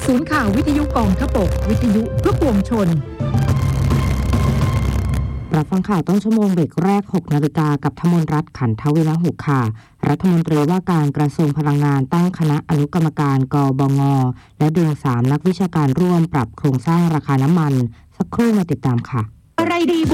ศูนย์ข่าววิทยุกองทพบกวิทยุเพื่อปวงชนรับฟังข่าวต้นชั่วโมงเบรกแรก 6 นาฬิกากับธมนรัตน์ขันทวิรหุค่ะรัฐมนตรีว่าการกระทรวงพลังงานตั้งคณะอนุกรรมการกบง.และดึง3นักวิชาการร่วมปรับโครงสร้างราคาน้ำมันสักครู่มาติดตามค่ะอะไรดี